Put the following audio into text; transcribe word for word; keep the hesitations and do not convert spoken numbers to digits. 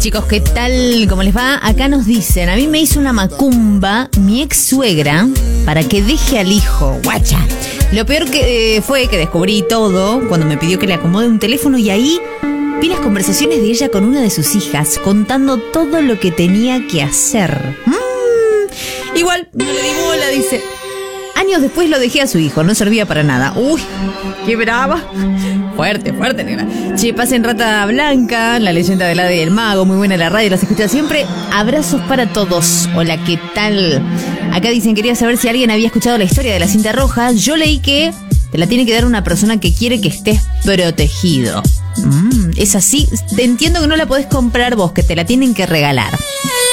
chicos, ¿qué tal? ¿Cómo les va? Acá nos dicen, a mí me hizo una macumba mi ex suegra para que deje al hijo, guacha. Lo peor que eh, fue que descubrí todo cuando me pidió que le acomode un teléfono y ahí vi las conversaciones de ella con una de sus hijas contando todo lo que tenía que hacer. Mm, igual, no le di bola, dice. Años después lo dejé a su hijo, no servía para nada. Uy, qué brava. Fuerte, fuerte, negra. Che, pasen Rata Blanca, la leyenda del hada y el mago, muy buena la radio, las escuchas siempre. Abrazos para todos. Hola, ¿qué tal? Acá dicen, quería saber si alguien había escuchado la historia de la cinta roja. Yo leí que te la tiene que dar una persona que quiere que estés protegido. Mm, es así. Te entiendo que no la podés comprar vos, que te la tienen que regalar.